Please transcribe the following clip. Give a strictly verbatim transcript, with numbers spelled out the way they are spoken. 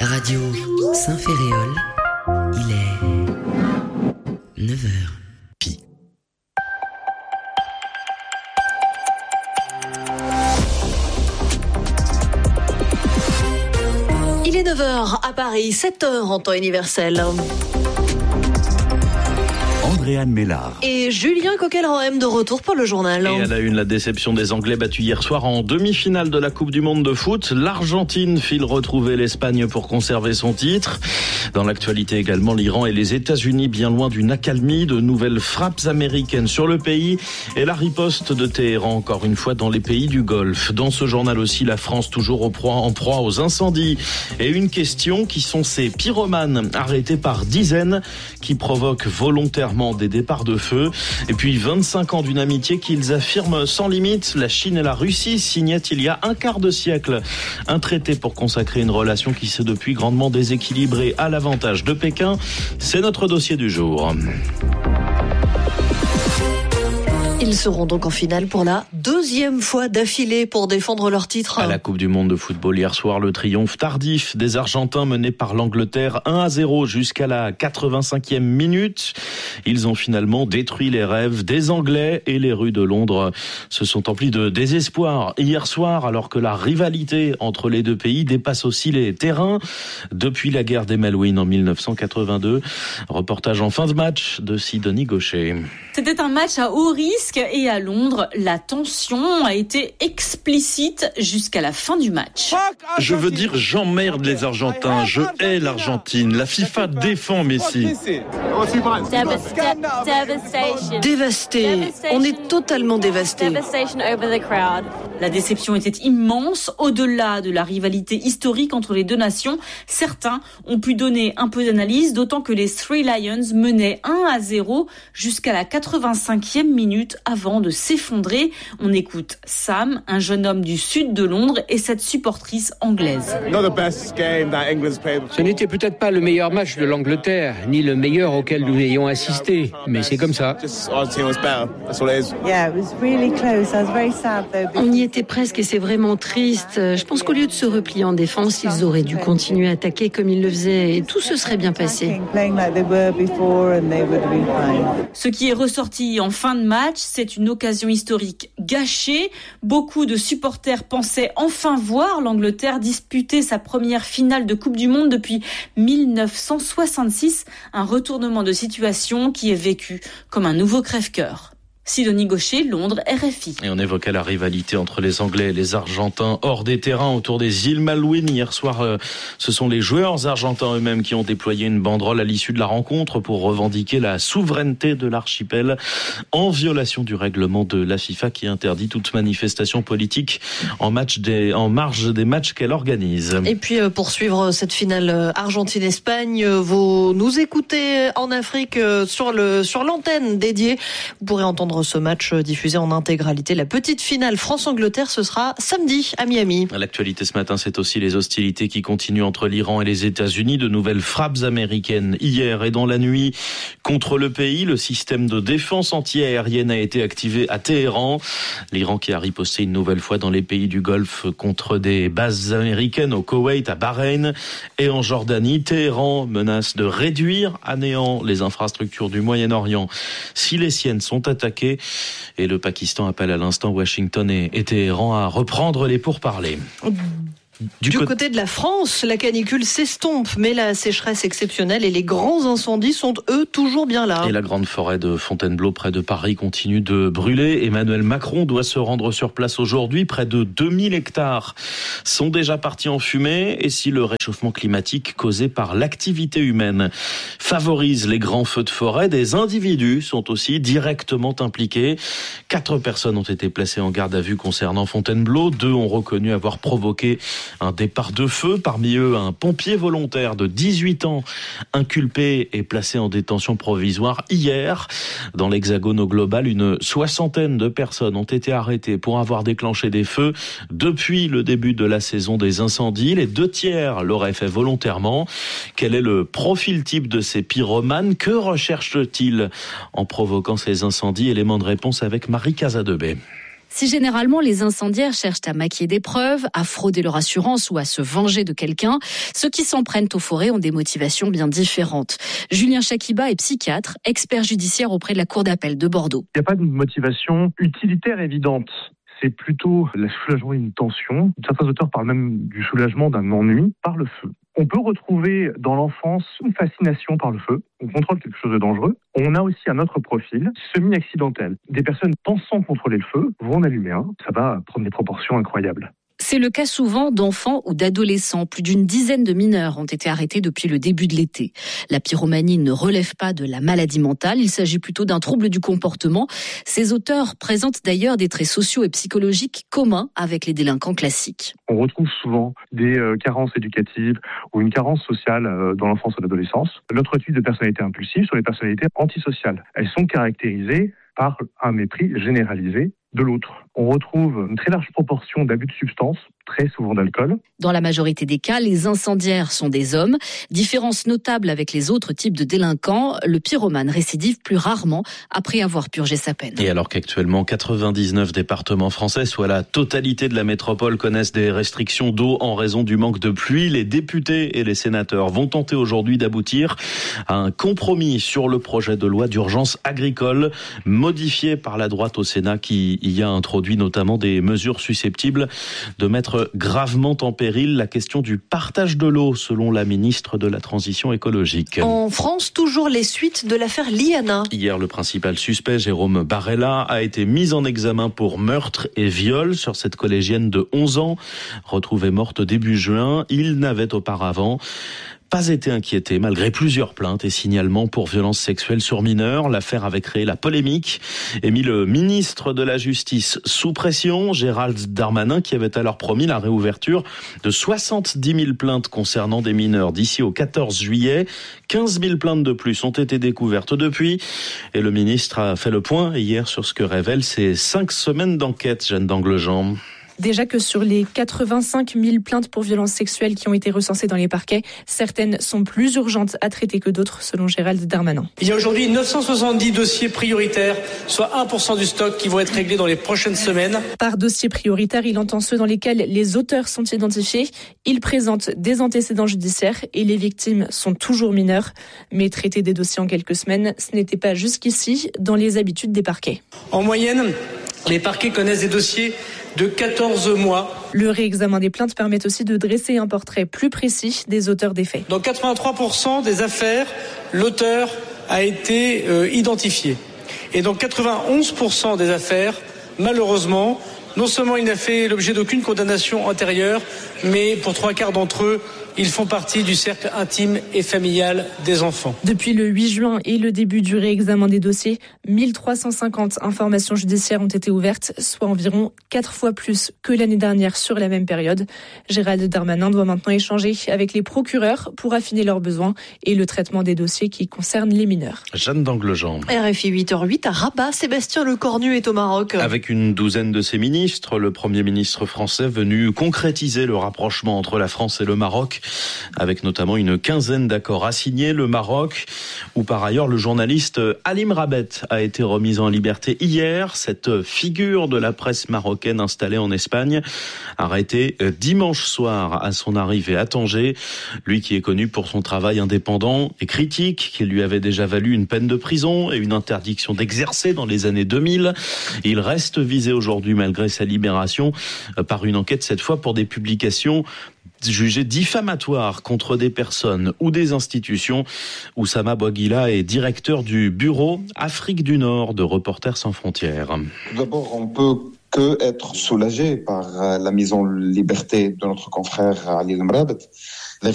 Radio Saint-Ferréol, il est neuf heures. Pi. Il est neuf heures à Paris, sept heures en temps universel. Andréane Mélard. Et Julien Coquel-Rohem de retour pour le journal. Et à la une, la déception des Anglais battus hier soir en demi-finale de la Coupe du Monde de foot. L'Argentine file retrouver l'Espagne pour conserver son titre. Dans l'actualité également, l'Iran et les États-Unis bien loin d'une accalmie, de nouvelles frappes américaines sur le pays et la riposte de Téhéran encore une fois dans les pays du Golfe. Dans ce journal aussi, la France toujours au proie, en proie aux incendies. Et une question, qui sont ces pyromanes arrêtés par dizaines qui provoquent volontairement des départs de feu. Et puis vingt-cinq ans d'une amitié qu'ils affirment sans limite. La Chine et la Russie signaient il y a un quart de siècle un traité pour consacrer une relation qui s'est depuis grandement déséquilibrée à l'avantage de Pékin. C'est notre dossier du jour. Ils seront donc en finale pour la deuxième fois d'affilée pour défendre leur titre. À la Coupe du Monde de football hier soir, le triomphe tardif des Argentins menés par l'Angleterre un à zéro jusqu'à la quatre-vingt-cinquième minute. Ils ont finalement détruit les rêves des Anglais et les rues de Londres se sont emplies de désespoir hier soir, alors que la rivalité entre les deux pays dépasse aussi les terrains depuis la guerre des Malouines en mille neuf cent quatre-vingt-deux. Reportage en fin de match de Sidonie Gaucher. C'était un match à haut risque et à Londres, la tension a été explicite jusqu'à la fin du match. Je veux dire, j'emmerde les Argentins, je hais l'Argentine, la FIFA défend Messi. Dévasté, on est totalement dévasté. La déception était immense, au-delà de la rivalité historique entre les deux nations. Certains ont pu donner un peu d'analyse, d'autant que les Three Lions menaient un à zéro jusqu'à la quatre-vingt-cinquième minute avant de s'effondrer. On écoute Sam, un jeune homme du sud de Londres, et cette supportrice anglaise. Ce n'était peut-être pas le meilleur match de l'Angleterre, ni le meilleur auquel nous ayons assisté, mais c'est comme ça. On y était presque et c'est vraiment triste. Je pense qu'au lieu de se replier en défense, ils auraient dû continuer à attaquer comme ils le faisaient et tout se serait bien passé. Ce qui est ressorti en fin de match, c'est une occasion historique gâchée. Beaucoup de supporters pensaient enfin voir l'Angleterre disputer sa première finale de Coupe du Monde depuis mille neuf cent soixante-six. Un retournement de situation qui est vécu comme un nouveau crève-cœur. Sidonie Gaucher, Londres, R F I. Et on évoquait la rivalité entre les Anglais et les Argentins hors des terrains autour des îles Malouines. Hier soir, euh, ce sont les joueurs argentins eux-mêmes qui ont déployé une banderole à l'issue de la rencontre pour revendiquer la souveraineté de l'archipel en violation du règlement de la FIFA qui interdit toute manifestation politique en, match des, en marge des matchs qu'elle organise. Et puis euh, pour suivre cette finale Argentine-Espagne, vous nous écoutez en Afrique euh, sur, le, sur l'antenne dédiée. Vous pourrez entendre ce match diffusé en intégralité. La petite finale France-Angleterre, ce sera samedi à Miami. L'actualité ce matin, c'est aussi les hostilités qui continuent entre l'Iran et les États-Unis. De nouvelles frappes américaines hier et dans la nuit contre le pays. Le système de défense anti-aérienne a été activé à Téhéran. L'Iran qui a riposté une nouvelle fois dans les pays du Golfe contre des bases américaines au Koweït, à Bahreïn et en Jordanie. Téhéran menace de réduire à néant les infrastructures du Moyen-Orient si les siennes sont attaquées. Et le Pakistan appelle à l'instant Washington et, et Téhéran à reprendre les pourparlers. Du, du côté... côté de la France, la canicule s'estompe, mais la sécheresse exceptionnelle et les grands incendies sont, eux, toujours bien là. Et la grande forêt de Fontainebleau, près de Paris, continue de brûler. Emmanuel Macron doit se rendre sur place aujourd'hui. Près de deux mille hectares sont déjà partis en fumée. Et si le réchauffement climatique causé par l'activité humaine favorise les grands feux de forêt, des individus sont aussi directement impliqués. Quatre personnes ont été placées en garde à vue concernant Fontainebleau. Deux ont reconnu avoir provoqué un départ de feu, parmi eux un pompier volontaire de dix-huit ans inculpé et placé en détention provisoire hier. Dans l'Hexagone au global, une soixantaine de personnes ont été arrêtées pour avoir déclenché des feux depuis le début de la saison des incendies. Les deux tiers l'auraient fait volontairement. Quel est le profil type de ces pyromanes? Que recherchent-ils en provoquant ces incendies? Élément de réponse avec Marie Casadebé. Si généralement les incendiaires cherchent à maquiller des preuves, à frauder leur assurance ou à se venger de quelqu'un, ceux qui s'en prennent aux forêts ont des motivations bien différentes. Julien Chakiba est psychiatre, expert judiciaire auprès de la Cour d'appel de Bordeaux. Il n'y a pas de motivation utilitaire évidente. C'est plutôt le soulagement d'une tension. Certains auteurs parlent même du soulagement d'un ennui par le feu. On peut retrouver dans l'enfance une fascination par le feu. On contrôle quelque chose de dangereux. On a aussi un autre profil semi-accidentel. Des personnes pensant contrôler le feu vont en allumer un. Ça va prendre des proportions incroyables. C'est le cas souvent d'enfants ou d'adolescents. Plus d'une dizaine de mineurs ont été arrêtés depuis le début de l'été. La pyromanie ne relève pas de la maladie mentale, il s'agit plutôt d'un trouble du comportement. Ces auteurs présentent d'ailleurs des traits sociaux et psychologiques communs avec les délinquants classiques. On retrouve souvent des euh, carences éducatives ou une carence sociale euh, dans l'enfance ou l'adolescence. L'autre type de personnalité impulsive sont les personnalités antisociales. Elles sont caractérisées par un mépris généralisé de l'autre. On retrouve une très large proportion d'abus de substances, très souvent d'alcool. Dans la majorité des cas, les incendiaires sont des hommes. Différence notable avec les autres types de délinquants, le pyromane récidive plus rarement après avoir purgé sa peine. Et alors qu'actuellement quatre-vingt-dix-neuf départements français, soit la totalité de la métropole, connaissent des restrictions d'eau en raison du manque de pluie, les députés et les sénateurs vont tenter aujourd'hui d'aboutir à un compromis sur le projet de loi d'urgence agricole modifié par la droite au Sénat qui y a introduit notamment des mesures susceptibles de mettre gravement en péril la question du partage de l'eau, selon la ministre de la Transition écologique. En France, toujours les suites de l'affaire Liana. Hier, le principal suspect, Jérôme Barella, a été mis en examen pour meurtre et viol sur cette collégienne de onze ans, retrouvée morte début juin. Il n'avait auparavant pas été inquiété malgré plusieurs plaintes et signalements pour violences sexuelles sur mineurs. L'affaire avait créé la polémique et mis le ministre de la Justice sous pression, Gérald Darmanin, qui avait alors promis la réouverture de soixante-dix mille plaintes concernant des mineurs d'ici au quatorze juillet. quinze mille plaintes de plus ont été découvertes depuis et le ministre a fait le point hier sur ce que révèlent ces cinq semaines d'enquête, Jeanne d'Anglejean. Déjà que sur les quatre-vingt-cinq mille plaintes pour violences sexuelles qui ont été recensées dans les parquets, certaines sont plus urgentes à traiter que d'autres, selon Gérald Darmanin. Il y a aujourd'hui neuf cent soixante-dix dossiers prioritaires, soit un pour cent du stock qui vont être réglés dans les prochaines semaines. Par dossier prioritaire, il entend ceux dans lesquels les auteurs sont identifiés. Il présente des antécédents judiciaires et les victimes sont toujours mineures. Mais traiter des dossiers en quelques semaines, ce n'était pas jusqu'ici dans les habitudes des parquets. En moyenne, les parquets connaissent des dossiers de quatorze mois. Le réexamen des plaintes permet aussi de dresser un portrait plus précis des auteurs des faits. Dans quatre-vingt-trois pour cent des affaires, l'auteur a été euh, identifié. Et dans quatre-vingt-onze pour cent des affaires, malheureusement, non seulement il n'a fait l'objet d'aucune condamnation antérieure, mais pour trois quarts d'entre eux, ils font partie du cercle intime et familial des enfants. Depuis le huit juin et le début du réexamen des dossiers, mille trois cent cinquante informations judiciaires ont été ouvertes, soit environ quatre fois plus que l'année dernière sur la même période. Gérald Darmanin doit maintenant échanger avec les procureurs pour affiner leurs besoins et le traitement des dossiers qui concernent les mineurs. Jeanne d'Anglejean. R F I huit heures huit à Rabat, Sébastien Lecornu est au Maroc. Avec une douzaine de ses ministres, le Premier ministre français venu concrétiser le rapprochement entre la France et le Maroc, avec notamment une quinzaine d'accords assignés. Le Maroc, où par ailleurs le journaliste Halim Rabet a été remis en liberté hier. Cette figure de la presse marocaine installée en Espagne, arrêté dimanche soir à son arrivée à Tanger. Lui qui est connu pour son travail indépendant et critique, qui lui avait déjà valu une peine de prison et une interdiction d'exercer dans les années deux mille. Il reste visé aujourd'hui malgré sa libération par une enquête cette fois pour des publications jugé diffamatoire contre des personnes ou des institutions. Oussama Bouaguila est directeur du bureau Afrique du Nord de Reporters sans frontières. D'abord, on peut que être soulagé par la mise en liberté de notre confrère Ali Lemrabet,